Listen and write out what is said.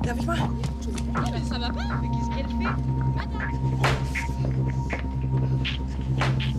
Darf ich mal? Mais ça va pas. Mais qu'est-ce qu'elle fait? Madame.